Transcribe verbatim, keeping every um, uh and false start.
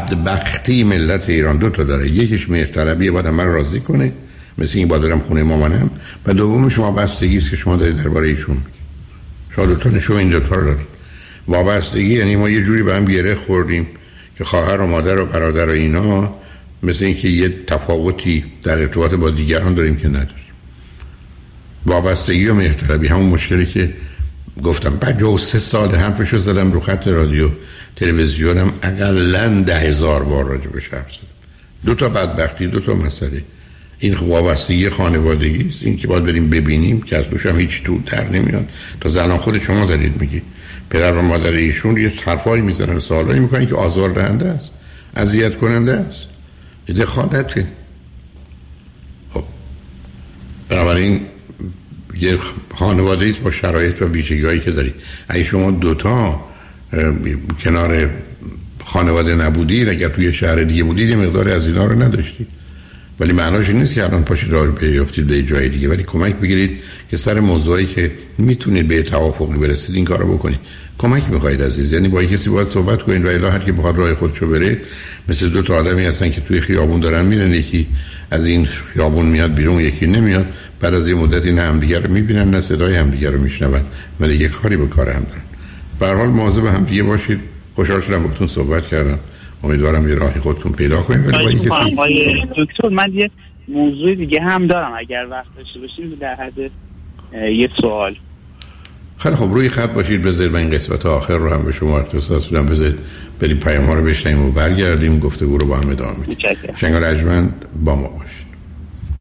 بدبختی ملت ایران دو تا داره، یکیش مهرطلبیه، باید من راضی کنه، مثل این با دارم خونه مامانم، و دومش وابستگی است که شما دارید درباره ایشون میگید. شما دو تا نشون این دو تا رو دارید. وابستگی یعنی ما یه جوری به هم گره خوردیم که خواهر و مادر و برادر و اینا مثل اینکه یه تفاوتی در ارتباط با دیگران داریم که نداریم. وابستگی و مهرطلبی همون مشکلی که گفتم پنجاه و سه سال حرفشو زدم رو خط رادیو تلویزیونم، اقلاً ده هزار بار راجع بهش حرف زدم. دو تا بدبختی، دو تا مسئله. این وابستگی خانوادگی است، این که باید بریم ببینیم که از توش هم هیچ تو در نمیاد. تا الان خود شما دارید میگید پدر و مادر ایشون یه حرفایی میزنن، سوالایی میکنن که آزاردهنده است، اذیت کننده است، دخالته. خب بنابراین یه خانواده است با شرایط و ویژگی‌هایی که داری. اگه شما دوتا کنار خانواده نبودید، اگر توی شهر دیگه بودید، یه مقدار از اینا رو نداشتید، ولی معناش این نیست که الان پاشید راه بیافتید به جای دیگه، ولی کمک بگیرید که سر موضوعی که میتونید به توافقی برسید این کارو بکنید. کمک میخواید عزیز، یعنی با کسی باید صحبت کنید و الا هر کی بخواد راه خودشو بره، مثل دو تا آدمی هستن که توی خیابون دارن میرن، یکی از این خیابون میاد بیرون، یکی نمیاد، بعد از یه مدتی نه همدیگه رو میبینن نه صدای همدیگه رو میشنون، ولی یه کاری به کار هم دارن. به هر حال مواظب همدیگه باشید. خوشحال شدم باهاتون صحبت کردم، امیدوارم یه راهی خودتون پیدا کنید. ولی با اینکه دکتر من یه موضوع دیگه هم دارم اگر وقت داشته باشید در حد یه سوال. خیلی خب روی خط باشید، بذارید من این قسمت آخر رو هم به شما اختصاص بدم، بذارید بریم پیام ها رو بشنویم و برگردیم گفتگو رو با هم ادامه بدیم. شنگ رجمند با ما باشید.